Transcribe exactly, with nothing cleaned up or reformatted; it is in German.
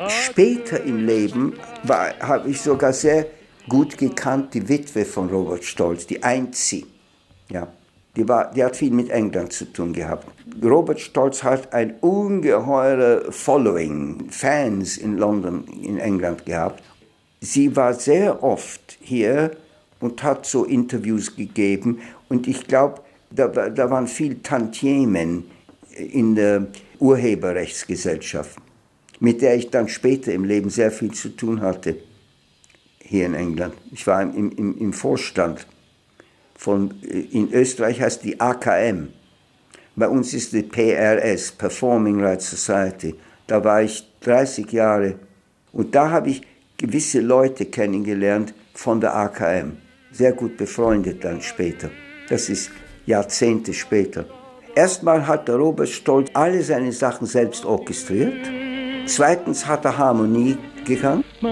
Später im Leben habe ich sogar sehr gut gekannt die Witwe von Robert Stolz, die Einzige. Ja, die, war, die hat viel mit England zu tun gehabt. Robert Stolz hat ein ungeheure Following, Fans in London, in England gehabt. Sie war sehr oft hier und hat so Interviews gegeben. Und ich glaube, da, da waren viel Tantiemen in der Urheberrechtsgesellschaft, mit der ich dann später im Leben sehr viel zu tun hatte, hier in England. Ich war im, im, im Vorstand von, in Österreich heißt die A K M, bei uns ist die P R S, Performing Rights Society. Da war ich dreißig Jahre und da habe ich gewisse Leute kennengelernt von der A K M, sehr gut befreundet dann später. Das ist Jahrzehnte später. Erstmal hat der Robert Stolz alle seine Sachen selbst orchestriert. Zweitens hat er Harmonie gekannt.